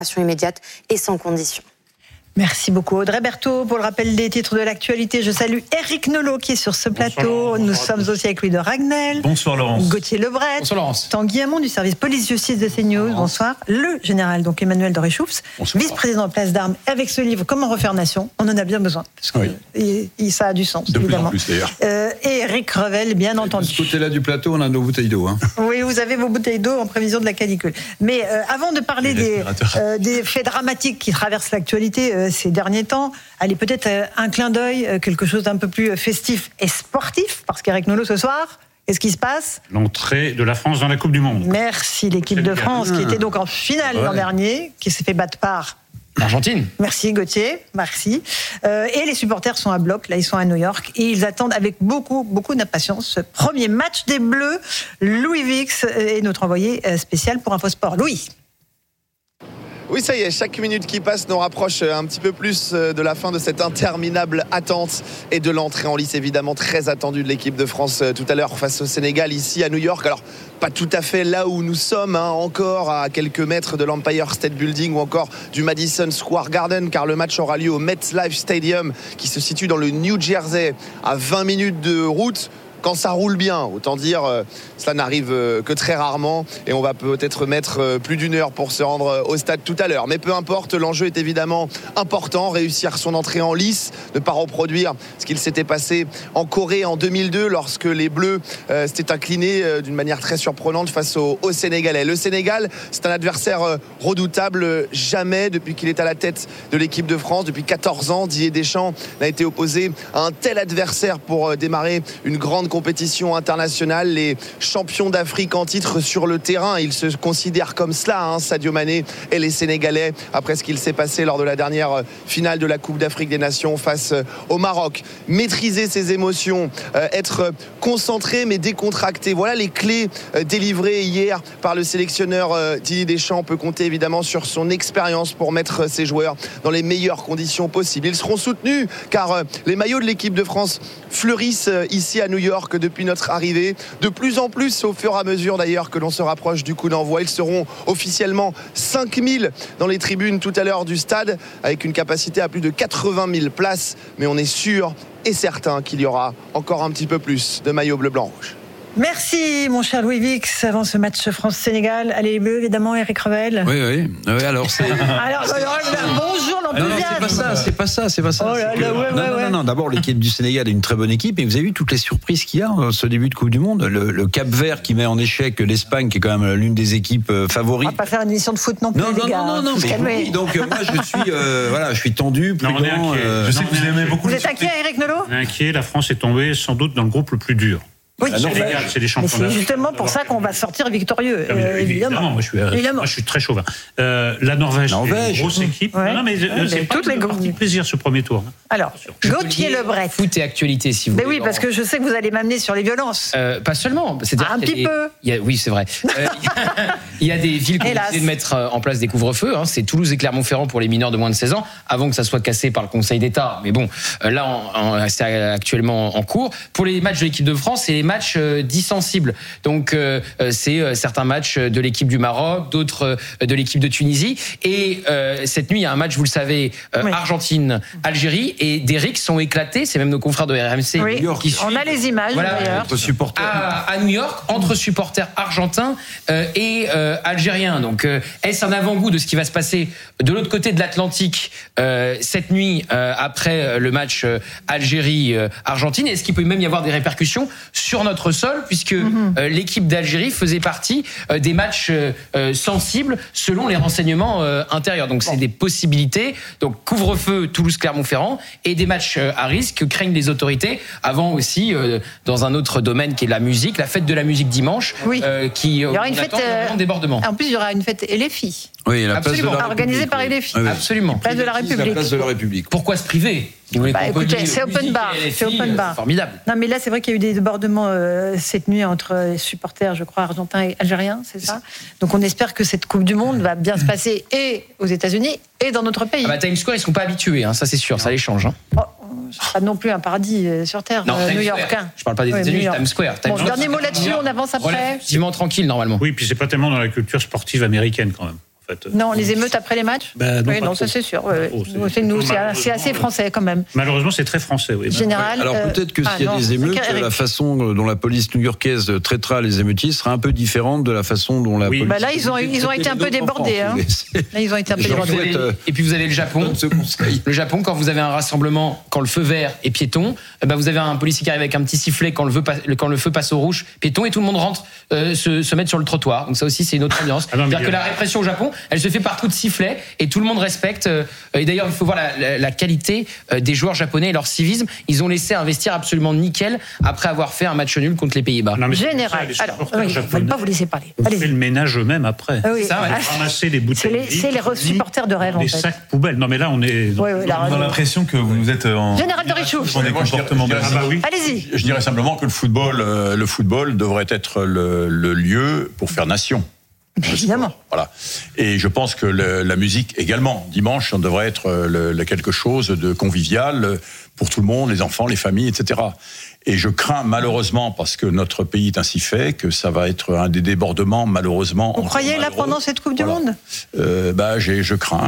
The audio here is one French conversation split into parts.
immédiate et sans condition. Merci beaucoup Audrey Berthaud pour le rappel des titres de l'actualité. Je salue Eric Nolot qui est sur ce plateau. Nous sommes aussi avec Louis de Ragnel. Bonsoir Laurence. Gauthier Lebret. Bonsoir Laurence. Tanguy Hamon du service police-justice de CNews. Bonsoir. Le général donc Emmanuel Doréchoufs, vice-président de Place d'Armes, avec ce livre Comment refaire nation. On en a bien besoin parce que ça a du sens de évidemment. Plus en plus d'ailleurs. Et Eric Revel bien entendu. De ce côté-là du plateau, on a nos bouteilles d'eau. Oui, vous avez vos bouteilles d'eau en prévision de la canicule. Mais avant de parler des faits dramatiques qui traversent l'actualité ces derniers temps, allez, peut-être un clin d'œil, quelque chose d'un peu plus festif et sportif, parce qu'Eric Nolot ce soir, qu'est-ce qui se passe ? L'entrée de la France dans la Coupe du Monde. Merci, l'équipe de France qui était donc en finale l'an dernier, qui s'est fait battre par l'Argentine. Merci Gauthier, merci. Et les supporters sont à bloc, là ils sont à New York, et ils attendent avec beaucoup d'impatience ce premier match des Bleus. Louis Vix est notre envoyé spécial pour Infosport. Louis. Oui, ça y est, chaque minute qui passe nous rapproche un petit peu plus de la fin de cette interminable attente et de l'entrée en lice évidemment très attendue de l'équipe de France tout à l'heure face au Sénégal ici à New York. Alors, pas tout à fait là où nous sommes, encore à quelques mètres de l'Empire State Building ou encore du Madison Square Garden, car le match aura lieu au MetLife Stadium qui se situe dans le New Jersey à 20 minutes de route. Quand ça roule bien, autant dire, cela n'arrive que très rarement et on va peut-être mettre plus d'une heure pour se rendre au stade tout à l'heure. Mais peu importe, l'enjeu est évidemment important, réussir son entrée en lice, ne pas reproduire ce qu'il s'était passé en Corée en 2002 lorsque les Bleus s'étaient inclinés d'une manière très surprenante face aux Sénégalais. Le Sénégal, c'est un adversaire redoutable. Jamais, depuis qu'il est à la tête de l'équipe de France, depuis 14 ans, Didier Deschamps n'a été opposé à un tel adversaire pour démarrer une grande compétition internationale. Les champions d'Afrique en titre sur le terrain, ils se considèrent comme cela, Sadio Mané et les Sénégalais, après ce qu'il s'est passé lors de la dernière finale de la Coupe d'Afrique des Nations face au Maroc. Maîtriser ses émotions, être concentré mais décontracté, voilà les clés délivrées hier par le sélectionneur Didier Deschamps. On peut compter évidemment sur son expérience pour mettre ses joueurs dans les meilleures conditions possibles. Ils seront soutenus car les maillots de l'équipe de France fleurissent ici à New York depuis notre arrivée. De plus en plus, au fur et à mesure d'ailleurs que l'on se rapproche du coup d'envoi, ils seront officiellement 5000 dans les tribunes tout à l'heure du stade, avec une capacité à plus de 80 000 places. Mais on est sûr et certain qu'il y aura encore un petit peu plus de maillots bleu-blanc-rouge. Merci mon cher Louis Vix. Avant ce match France-Sénégal, allez les Bleus évidemment, Eric Revel. Oui, alors c'est... bonjour l'enthousiasme. Non, c'est pas ça. Oh là là, Non, d'abord l'équipe du Sénégal est une très bonne équipe, et vous avez vu toutes les surprises qu'il y a dans ce début de Coupe du Monde. Le Cap-Vert qui met en échec l'Espagne, qui est quand même l'une des équipes favorites. On va pas faire une émission de foot non plus, les gars. Non, mais donc moi je suis tendu, prudent. On est inquiet. Je sais que vous aimez beaucoup. Vous êtes inquiet, Eric Nolot ? Inquiet, la France est tombée sans doute dans le groupe le plus dur. Oui, c'est les champions. Mais c'est justement pour ça qu'on va sortir victorieux, évidemment. Moi, je suis très chauvin. La Norvège, c'est une grosse équipe. Ouais. Non, mais c'est toutes les parti plaisir ce premier tour. Alors, Gauthier Lebret. Foot et actualité, si vous voulez. Mais oui, parce que je sais que vous allez m'amener sur les violences. Pas seulement. Un petit peu. Oui, c'est vrai. Il y a des villes qui ont décidé de mettre en place des couvre-feux. C'est Toulouse et Clermont-Ferrand pour les mineurs de moins de 16 ans, avant que ça soit cassé par le Conseil d'État. Mais bon, là, c'est actuellement en cours. Pour les matchs de l'équipe de France, c'est les matchs dits sensibles. Donc, c'est certains matchs de l'équipe du Maroc, d'autres de l'équipe de Tunisie. Et cette nuit, il y a un match, vous le savez, Argentine-Algérie, et des rixes sont éclatés. C'est même nos confrères de RMC. Oui. On a les images, d'ailleurs. Entre supporters. À New York, entre supporters argentins et algériens. Donc, est-ce un avant-goût de ce qui va se passer de l'autre côté de l'Atlantique cette nuit après le match Algérie-Argentine? Est-ce qu'il peut même y avoir des répercussions sur notre sol, puisque l'équipe d'Algérie faisait partie des matchs sensibles selon les renseignements intérieurs. Donc c'est des possibilités. Donc couvre-feu Toulouse-Clermont-Ferrand et des matchs à risque que craignent les autorités. Avant aussi, dans un autre domaine qui est la musique, la fête de la musique dimanche, qui il y aura une fête débordement. En plus, il y aura une fête LFI. Oui, la place de la organisée par LFI. Oui. Absolument. Place de la République. La place de la République. Pourquoi se priver? Écoutez, c'est open bar. C'est open bar. Formidable. Non, mais là, c'est vrai qu'il y a eu des débordements cette nuit entre supporters, je crois, argentins et algériens, c'est ça? Donc, on espère que cette Coupe du Monde va bien se passer et aux États-Unis et dans notre pays. Times Square, ils ne sont pas habitués, ça c'est sûr, ça les change. Pas non plus un paradis sur Terre, new-yorkais. Je parle pas des États-Unis, New-York. Times Square. Dernier mot là-dessus, on avance après. Relativement tranquille, normalement. Oui, puis c'est pas tellement dans la culture sportive américaine, quand même. fait. Non, les émeutes après les matchs. Non, ça c'est sûr. C'est assez français quand même. Malheureusement, c'est très français. Oui. Général. Alors peut-être que s'il y a des émeutes, la façon dont la police new-yorkaise traitera les émeutiers sera un peu différente de la façon dont la police. Là, ils ont été un peu débordés. Là, ils ont été un peu débordés. Et puis vous avez le Japon. Le Japon, quand vous avez un rassemblement, quand le feu vert est piéton, vous avez un policier qui arrive avec un petit sifflet quand le feu passe au rouge, piéton, et tout le monde rentre se mettre sur le trottoir. Donc ça aussi, c'est une autre ambiance. C'est-à-dire que la répression au Japon, elle se fait par coup de sifflet et tout le monde respecte. Et d'ailleurs, il faut voir la qualité des joueurs japonais et leur civisme. Ils ont laissé un vestiaire absolument nickel après avoir fait un match nul contre les Pays-Bas. Général. Alors, il ne faut pas vous laisser parler. On fait le ménage eux-mêmes après. Ramasser les bouteilles. C'est les supporters de rêve, en fait. Les sacs poubelles. Non, mais là, on est. On a l'impression que vous êtes en. Général de Richoux. Allez-y. Je dirais simplement que le football devrait être le lieu pour faire nation. Évidemment. Voilà. Et je pense que la musique également. Dimanche, on devrait être quelque chose de convivial pour tout le monde, les enfants, les familles, etc. Et je crains malheureusement, parce que notre pays est ainsi fait, que ça va être un des débordements malheureusement. Vous croyez là pendant cette Coupe du Monde ? Je crains.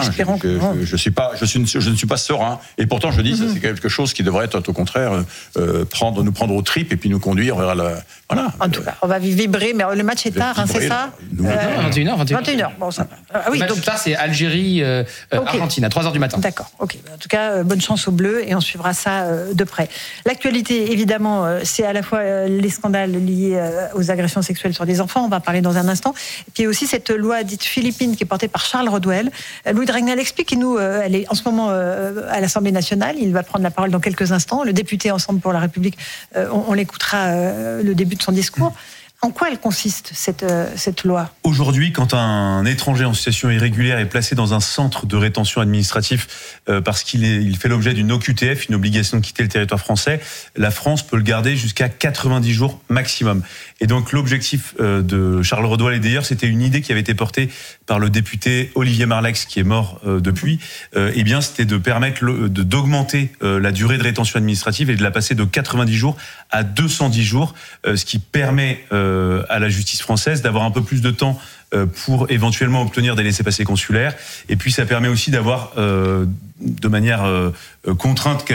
Je ne suis pas serein. Et pourtant, je dis, ça c'est quelque chose qui devrait être au contraire nous prendre aux tripes et puis nous conduire vers la. Voilà. En tout cas, on va vibrer, mais le match est tard, c'est ça ? 21h. Bon, ça va. Le match tard, c'est Algérie, Argentine, à 3h du matin. D'accord. Ok. En tout cas, bonne chance aux Bleus et on suivra ça de près. L'actualité, évidemment. C'est à la fois les scandales liés aux agressions sexuelles sur des enfants, on va parler dans un instant, et puis aussi cette loi dite philippine qui est portée par Charles Rodwell. Louis Dragnel explique, et nous, elle est en ce moment à l'Assemblée nationale, il va prendre la parole dans quelques instants, le député Ensemble pour la République, on l'écoutera le début de son discours. En quoi elle consiste, cette loi ? Aujourd'hui, quand un étranger en situation irrégulière est placé dans un centre de rétention administratif parce qu'il fait l'objet d'une OQTF, une obligation de quitter le territoire français, la France peut le garder jusqu'à 90 jours maximum. Et donc l'objectif de Charles Rodwell, et d'ailleurs c'était une idée qui avait été portée par le député Olivier Marleix, qui est mort depuis, c'était de permettre d'augmenter la durée de rétention administrative et de la passer de 90 jours à 210 jours, ce qui permet à la justice française d'avoir un peu plus de temps pour éventuellement obtenir des laissez-passer consulaires. Et puis ça permet aussi d'avoir de manière contrainte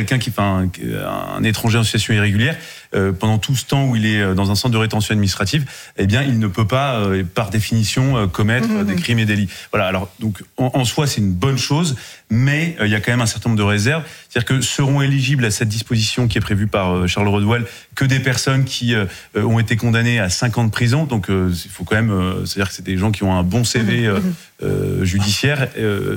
un étranger en situation irrégulière pendant tout ce temps où il est dans un centre de rétention administrative, il ne peut pas par définition commettre des crimes et délits. Voilà. Alors donc en soi c'est une bonne chose, mais il y a quand même un certain nombre de réserves. C'est-à-dire que seront éligibles à cette disposition qui est prévue par Charles Rodwell que des personnes qui ont été condamnées à 5 ans de prison. Donc il faut quand même, c'est-à-dire que c'est des gens qui ont un bon CV judiciaire.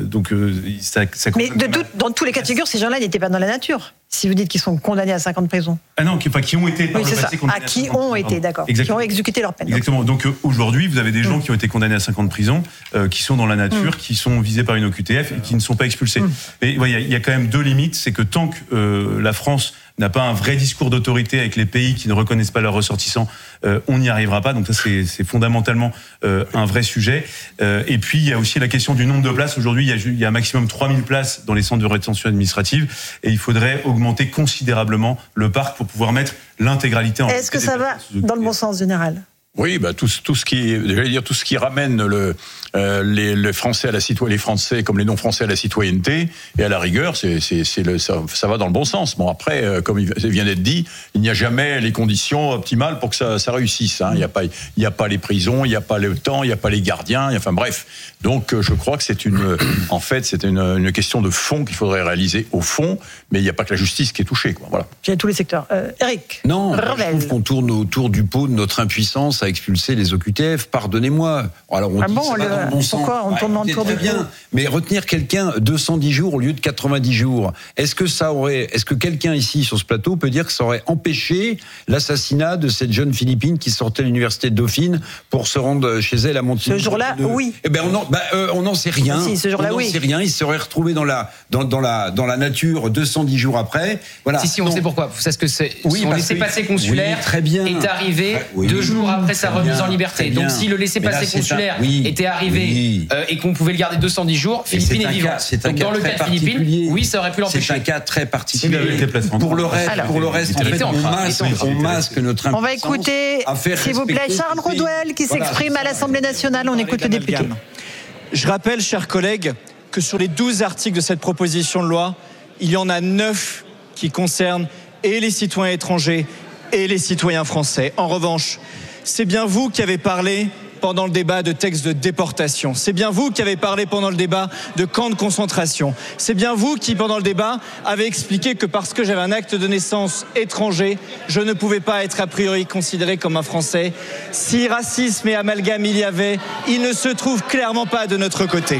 Mais dans tous les cas de figure, ces gens-là n'étaient pas dans la nature. Si vous dites qu'ils sont condamnés à 5 ans de prison. Ah non, qui ont été. Oui, c'est ça. Qui ont été, d'accord. Qui ont exécuté leur peine. Exactement. Donc aujourd'hui, vous avez des gens qui ont été condamnés à 5 ans de prison, qui sont dans la nature, qui sont visés par une OQTF et qui ne sont pas expulsés. Mais il y a quand même 2 limites. C'est que tant que la France n'a pas un vrai discours d'autorité avec les pays qui ne reconnaissent pas leurs ressortissants, on n'y arrivera pas. Donc ça, c'est fondamentalement un vrai sujet. Et puis, il y a aussi la question du nombre de places. Aujourd'hui, il y a un maximum 3000 places dans les centres de rétention administrative et il faudrait augmenter considérablement le parc pour pouvoir mettre l'intégralité en place. Est-ce que ça va dans le bon sens, général ? Oui, tout ce qui ramène les Français à la citoyenneté, les Français comme les non-Français à la citoyenneté et à la rigueur, ça va dans le bon sens. Bon après, comme il vient d'être dit, il n'y a jamais les conditions optimales pour que ça réussisse. Hein. Il n'y a pas les prisons, il n'y a pas le temps, il n'y a pas les gardiens. Enfin bref. Donc je crois que c'est une question de fond qu'il faudrait réaliser au fond, mais il n'y a pas que la justice qui est touchée. Voilà. Il y a tous les secteurs. Eric. Non, je trouve qu'on tourne autour du pot de notre impuissance à expulser les OQTF. Pardonnez-moi. Alors on dit ça va dans le bon sens. Pourquoi on tourne autour du pot ? Mais retenir quelqu'un 210 jours au lieu de 90 jours, est-ce que quelqu'un ici sur ce plateau peut dire que ça aurait empêché l'assassinat de cette jeune Philippine qui sortait de l'université de Dauphine pour se rendre chez elle à Montigny ? Ce jour-là, oui. Eh ben on n'en sait rien. Si, ce jour-là, oui. On n'en sait rien. Il se serait retrouvé dans la nature 210 jours après. Voilà. Si, on sait pourquoi. Vous savez ce que c'est. Son laissez-passer consulaire est arrivé 2 jours après sa remise en liberté. Donc si le laissez-passer consulaire était arrivé et qu'on pouvait le garder 210 jours, Philippine est vivant. Donc dans le cas de Philippine, oui, ça aurait pu l'empêcher. C'est un cas très particulier. Pour le reste, en fait, on masque notre impuissance. On va écouter, s'il vous plaît, Charles Rodwell qui s'exprime à l'Assemblée nationale. On écoute le député. Je rappelle, chers collègues, que sur les 12 articles de cette proposition de loi, il y en a 9 qui concernent et les citoyens étrangers et les citoyens français. En revanche, c'est bien vous qui avez parlé pendant le débat de textes de déportation. C'est bien vous qui avez parlé pendant le débat de camps de concentration. C'est bien vous qui, pendant le débat, avez expliqué que parce que j'avais un acte de naissance étranger, je ne pouvais pas être a priori considéré comme un Français. Si racisme et amalgame il y avait, il ne se trouve clairement pas de notre côté.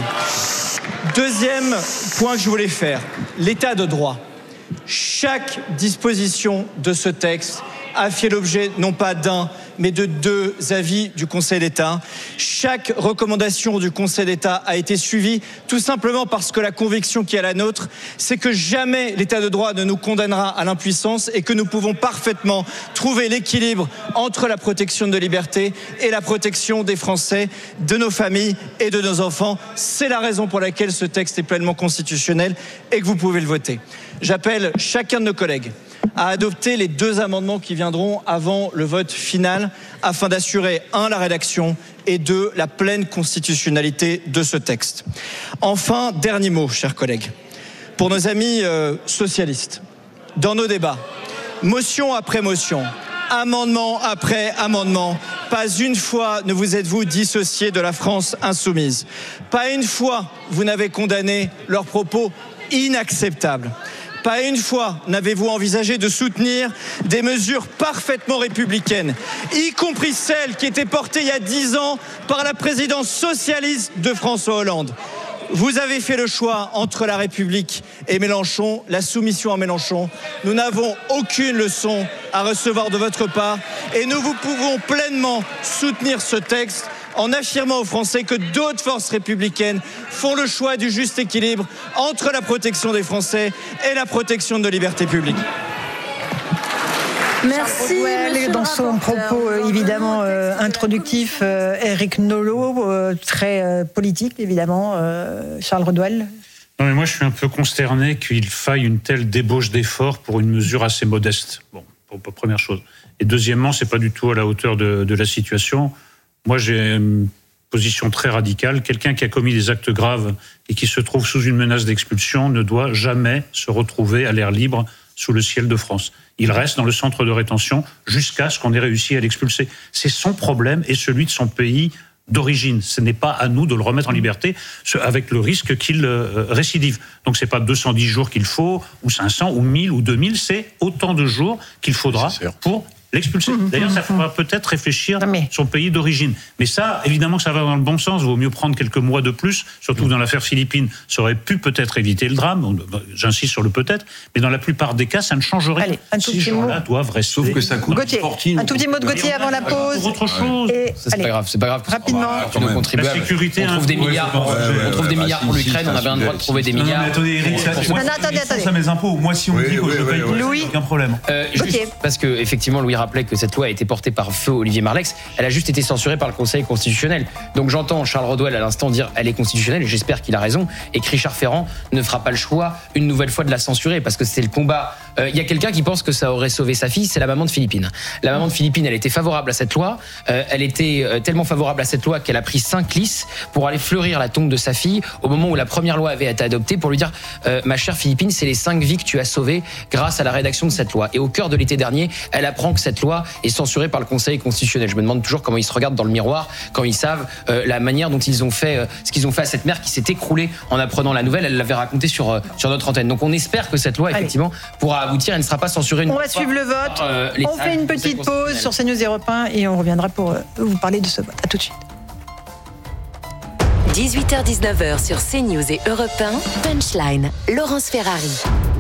Deuxième point que je voulais faire, l'état de droit. Chaque disposition de ce texte a fait l'objet non pas d'un, mais de 2 avis du Conseil d'État. Chaque recommandation du Conseil d'État a été suivie, tout simplement parce que la conviction qui est la nôtre, c'est que jamais l'état de droit ne nous condamnera à l'impuissance et que nous pouvons parfaitement trouver l'équilibre entre la protection de liberté et la protection des Français, de nos familles et de nos enfants. C'est la raison pour laquelle ce texte est pleinement constitutionnel et que vous pouvez le voter. J'appelle chacun de nos collègues à adopter les 2 amendements qui viendront avant le vote final afin d'assurer 1. La rédaction et 2. La pleine constitutionnalité de ce texte. Enfin, dernier mot, chers collègues. Pour nos amis socialistes, dans nos débats, motion après motion, amendement après amendement, pas une fois ne vous êtes-vous dissocié de la France insoumise. Pas une fois vous n'avez condamné leurs propos inacceptables. Pas une fois n'avez-vous envisagé de soutenir des mesures parfaitement républicaines, y compris celles qui étaient portées il y a 10 ans par la présidence socialiste de François Hollande. Vous avez fait le choix entre la République et Mélenchon, la soumission à Mélenchon. Nous n'avons aucune leçon à recevoir de votre part et nous vous pouvons pleinement soutenir ce texte en affirmant aux Français que d'autres forces républicaines font le choix du juste équilibre entre la protection des Français et la protection de nos libertés publiques. Merci. Dans son propos évidemment introductif, Éric Nolot, très politique évidemment, Charles Redouel. Non mais moi je suis un peu consterné qu'il faille une telle débauche d'efforts pour une mesure assez modeste. Bon, première chose. Et deuxièmement, c'est pas du tout à la hauteur de la situation. Moi, j'ai une position très radicale. Quelqu'un qui a commis des actes graves et qui se trouve sous une menace d'expulsion ne doit jamais se retrouver à l'air libre sous le ciel de France. Il reste dans le centre de rétention jusqu'à ce qu'on ait réussi à l'expulser. C'est son problème et celui de son pays d'origine. Ce n'est pas à nous de le remettre en liberté avec le risque qu'il récidive. Donc c'est pas 210 jours qu'il faut, ou 500, ou 1000, ou 2000, c'est autant de jours qu'il faudra pour l'expulser. D'ailleurs, ça fera peut-être réfléchir son pays d'origine. Mais ça, évidemment que ça va dans le bon sens. Il vaut mieux prendre quelques mois de plus, surtout dans l'affaire Philippines. Ça aurait pu peut-être éviter le drame. J'insiste sur le peut-être. Mais dans la plupart des cas, ça ne change rien. Allez, Ces gens-là doivent rester. Sauf que ça coûte un tout petit mot de Gauthier avant la pause. Pour autre chose. C'est pas grave. C'est pas grave. Rapidement. Nos contribuables. La sécurité, on trouve des milliards. On trouve des milliards pour l'Ukraine. On a bien le droit de trouver des milliards. Non, mais attendez, Eric, ça mes impôts. Moi, si on me dit que je paye, aucun problème. Juste parce que effectivement, Louis rappelait que cette loi a été portée par feu Olivier Marleix, elle a juste été censurée par le Conseil constitutionnel. Donc j'entends Charles Redouel à l'instant dire elle est constitutionnelle, et j'espère qu'il a raison, et que Richard Ferrand ne fera pas le choix une nouvelle fois de la censurer, parce que c'est le combat. Il y a quelqu'un qui pense que ça aurait sauvé sa fille, c'est la maman de Philippine. La maman de Philippine, elle était favorable à cette loi, elle était tellement favorable à cette loi qu'elle a pris 5 lisses pour aller fleurir la tombe de sa fille au moment où la première loi avait été adoptée, pour lui dire ma chère Philippine, c'est les 5 vies que tu as sauvées grâce à la rédaction de cette loi. Et au cœur de l'été dernier, elle apprend que cette loi est censurée par le Conseil constitutionnel. Je me demande toujours comment ils se regardent dans le miroir quand ils savent la manière dont ils ont fait ce qu'ils ont fait à cette mère qui s'est écroulée en apprenant la nouvelle. Elle l'avait raconté sur notre antenne. Donc on espère que cette loi effectivement pourra aboutir et ne sera pas censurée. On va suivre le vote. On fait une petite pause sur CNews Europe 1 et on reviendra pour vous parler de ce vote. À tout de suite. 18h-19h sur CNews et Europe 1, Punchline, Laurence Ferrari.